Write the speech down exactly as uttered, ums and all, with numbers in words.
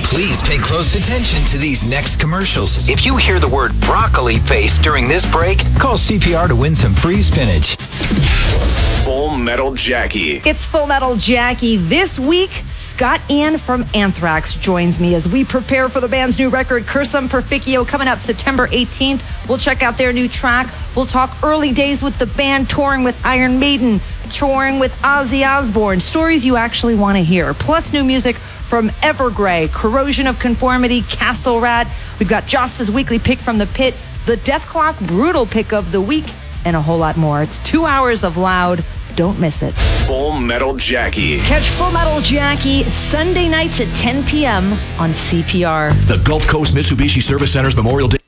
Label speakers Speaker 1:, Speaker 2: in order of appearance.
Speaker 1: Please pay close attention to these next commercials. If you hear the word broccoli face during this break, call C P R to win some free spinach.
Speaker 2: Full Metal Jackie.
Speaker 3: It's Full Metal Jackie. This week, Scott Ian from Anthrax joins me as we prepare for the band's new record, Cursum Perficio, coming out September eighteenth. We'll check out their new track. We'll talk early days with the band, touring with Iron Maiden, touring with Ozzy Osbourne, stories you actually want to hear, plus new music from Evergrey, Corrosion of Conformity, Castle Rat. We've got Joss's weekly pick from the pit, the Death Clock Brutal pick of the week, and a whole lot more. It's two hours of loud. Don't miss it.
Speaker 2: Full Metal Jackie.
Speaker 3: Catch Full Metal Jackie Sunday nights at ten p.m. on C P R.
Speaker 4: The Gulf Coast Mitsubishi Service Center's Memorial Day